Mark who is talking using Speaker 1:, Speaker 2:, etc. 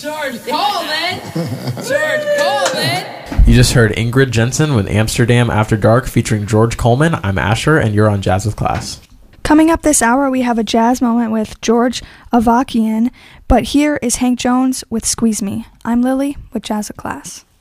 Speaker 1: George Coleman! George Coleman!
Speaker 2: You just heard Ingrid Jensen with Amsterdam After Dark featuring George Coleman. I'm Asher, and you're on Jazz with Class.
Speaker 3: Coming up this hour, we have a jazz moment with George Avakian, but here is Hank Jones with Squeeze Me. I'm Lily with Jazz with Class.